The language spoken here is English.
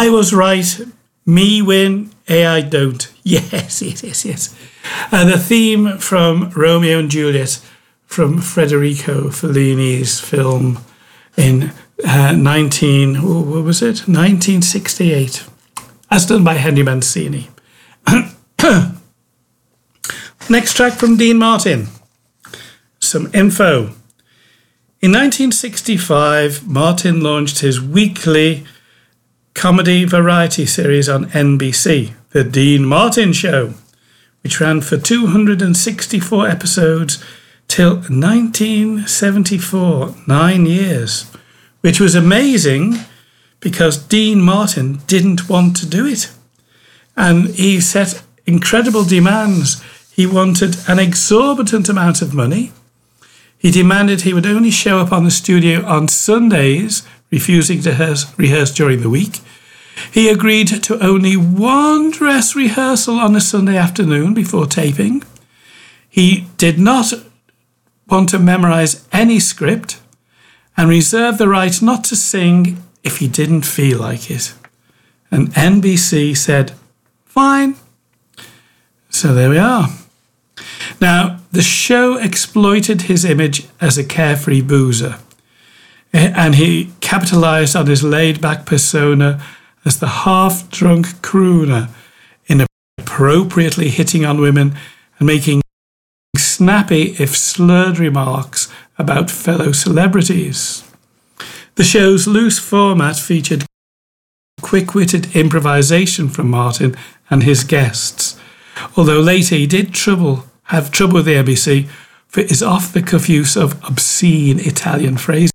I was right. Me win, AI don't. Yes. The theme from Romeo and Juliet from Federico Fellini's film in 1968, as done by Henry Mancini. Next track from Dean Martin. Some info. In 1965, Martin launched his weekly comedy variety series on NBC, The Dean Martin Show, which ran for 264 episodes till 1974, 9 years, which was amazing because Dean Martin didn't want to do it. And he set incredible demands. He wanted an exorbitant amount of money. He demanded he would only show up on the studio on Sundays, refusing to rehearse during the week. He agreed to only one dress rehearsal on a Sunday afternoon before taping. He did not want to memorize any script and reserved the right not to sing if he didn't feel like it. And NBC said, fine. So there we are. Now, the show exploited his image as a carefree boozer, and he capitalized on his laid-back persona as the half-drunk crooner, inappropriately hitting on women and making snappy, if slurred, remarks about fellow celebrities. The show's loose format featured quick-witted improvisation from Martin and his guests, although later he did have trouble with the NBC for his off-the-cuff use of obscene Italian phrases.